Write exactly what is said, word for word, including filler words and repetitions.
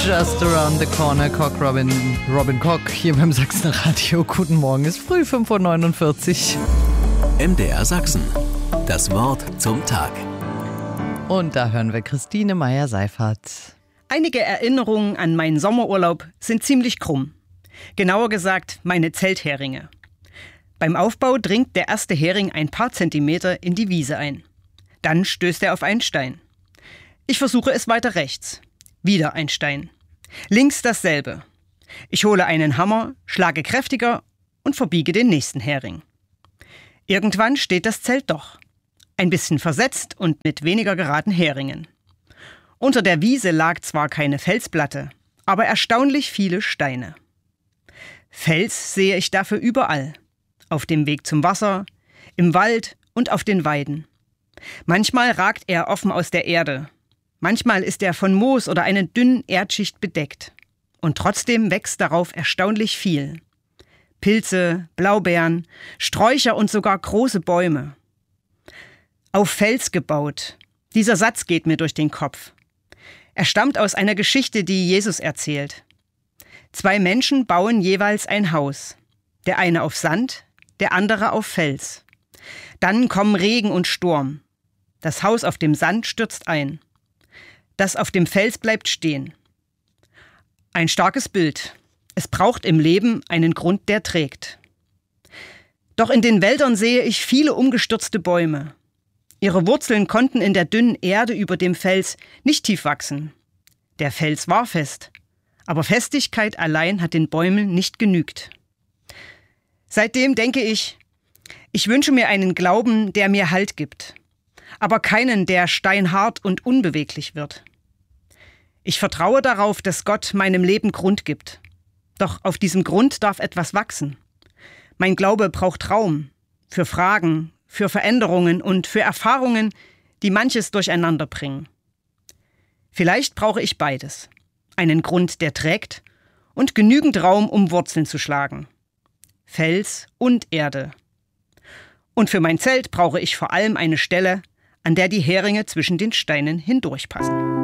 Just around the corner, Cock Robin, Robin Cock hier beim Sachsen-Radio. Guten Morgen, ist früh, fünf Uhr neunundvierzig. M D R Sachsen, das Wort zum Tag. Und da hören wir Christine Meyer-Seifert. Einige Erinnerungen an meinen Sommerurlaub sind ziemlich krumm. Genauer gesagt, meine Zeltheringe. Beim Aufbau dringt der erste Hering ein paar Zentimeter in die Wiese ein. Dann stößt er auf einen Stein. Ich versuche es weiter rechts. Wieder ein Stein. Links dasselbe. Ich hole einen Hammer, schlage kräftiger und verbiege den nächsten Hering. Irgendwann steht das Zelt doch. Ein bisschen versetzt und mit weniger geraden Heringen. Unter der Wiese lag zwar keine Felsplatte, aber erstaunlich viele Steine. Fels sehe ich dafür überall. Auf dem Weg zum Wasser, im Wald und auf den Weiden. Manchmal ragt er offen aus der Erde. Manchmal ist er von Moos oder einer dünnen Erdschicht bedeckt. Und trotzdem wächst darauf erstaunlich viel. Pilze, Blaubeeren, Sträucher und sogar große Bäume. Auf Fels gebaut. Dieser Satz geht mir durch den Kopf. Er stammt aus einer Geschichte, die Jesus erzählt. Zwei Menschen bauen jeweils ein Haus. Der eine auf Sand, der andere auf Fels. Dann kommen Regen und Sturm. Das Haus auf dem Sand stürzt ein. Das auf dem Fels bleibt stehen. Ein starkes Bild. Es braucht im Leben einen Grund, der trägt. Doch in den Wäldern sehe ich viele umgestürzte Bäume. Ihre Wurzeln konnten in der dünnen Erde über dem Fels nicht tief wachsen. Der Fels war fest, aber Festigkeit allein hat den Bäumen nicht genügt. Seitdem denke ich, ich wünsche mir einen Glauben, der mir Halt gibt, aber keinen, der steinhart und unbeweglich wird. Ich vertraue darauf, dass Gott meinem Leben Grund gibt. Doch auf diesem Grund darf etwas wachsen. Mein Glaube braucht Raum für Fragen, für Veränderungen und für Erfahrungen, die manches durcheinander bringen. Vielleicht brauche ich beides. Einen Grund, der trägt, und genügend Raum, um Wurzeln zu schlagen. Fels und Erde. Und für mein Zelt brauche ich vor allem eine Stelle, an der die Heringe zwischen den Steinen hindurchpassen.